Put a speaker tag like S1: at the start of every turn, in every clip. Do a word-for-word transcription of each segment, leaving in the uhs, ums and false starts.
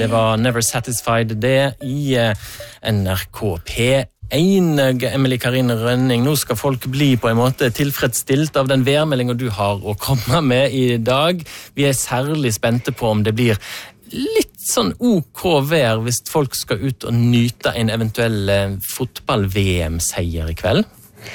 S1: Det var Never Satisfied det i N R K P en. Emily Karine Rønning, nå skal folk bli på en måte tilfredsstilt av den værmeldingen du har å komme med i dag. Vi er særlig spente på om det blir litt sånn OK vær hvis folk skal ut og nyte en eventuell fotball-V M-seier i kveld.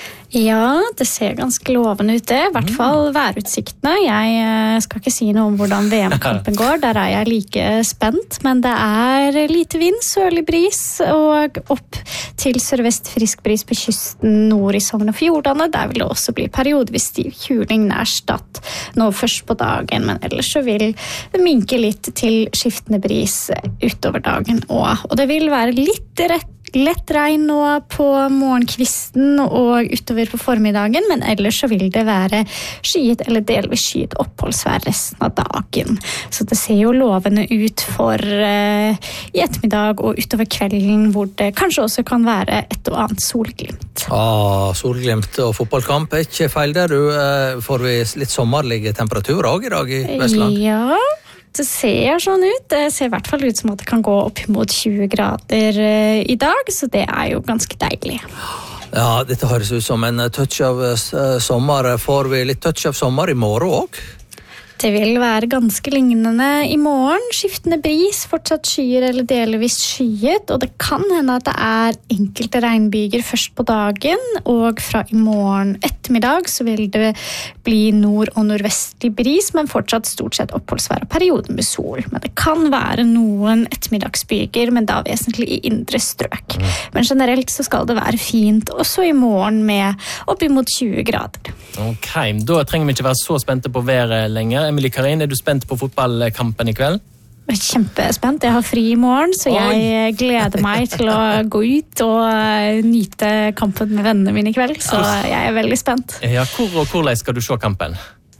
S2: Ja, det ser ganske lovende ut det, i hvert fall værutsiktene. Jeg skal ikke si noe om hvordan V M-kampen går, der er jeg like spent, men det er lite vind, sørlig bris, og opp til sørvest frisk bris på kysten nord i Sogn og Fjordane. Der vil det også bli periodevis stiv kuling nær Stad nå først på dagen, men ellers så vil det minke litt til skiftende bris utover dagen også. Og det vil være litt rett Lett regn nå på morgenkvisten og utover på formiddagen, men ellers så vil det være skyet eller delvis skyet oppholdsvær resten av dagen. Så det ser jo lovende ut for uh, i ettermiddag og utover kvelden, hvor det kanskje også kan være et og annet solglimt.
S3: Ah, solglimt og fotballkamp er ikke feil der, du. Uh, får vi litt sommerlige temperaturer også i dag i Vestland?
S2: Ja, det ser sånn ut. Det ser i hvert fall ut som at det kan gå opp mot tjue grader i dag, så det er jo ganske deilig.
S3: Ja, dette høres ut som en touch av sommer. Får vi litt touch av sommer i morgen også?
S2: Det vil være ganske lignende i morgen. Skiftende bris, fortsatt skyer eller delvis skyet, og det kan hende at det er enkelte regnbyger først på dagen, og fra i morgen ettermiddag så vil det bli nord- og nordvestlig bris, men fortsatt stort sett oppholdsvær og perioden med sol. Men det kan være noen ettermiddagsbyger, men da vesentlig i indre strøk. Men generelt så skal det være fint, også i morgen med oppimot tjue grader.
S1: Ok, da trenger vi ikke være så spente på været lenger. Emily Karine, er du spent på fotballkampen i kveld?
S2: Kjempespent. Jeg har fri i morgen, så jeg gleder meg til å gå ut og nyte kampen med vennene mine i kveld, så jeg er veldig spent.
S1: Ja, hvor og hvordan skal du se kampen?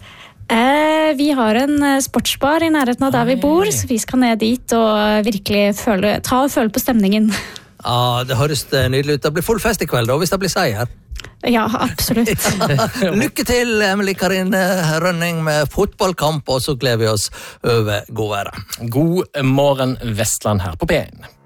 S2: Eh, vi har en sportsbar i nærheten av der vi bor, så vi skal ned dit og virkelig føle, ta og føle på stemningen.
S3: Ja, det høres nydelig ut. Det blir full fest i kveld da, hvis det blir seier.
S2: Ja, absolutt.
S3: Lykke til, Emily Karine Rønning, med fotballkamp, og så gleder vi oss over god være.
S1: God morgen, Vestland her på P en.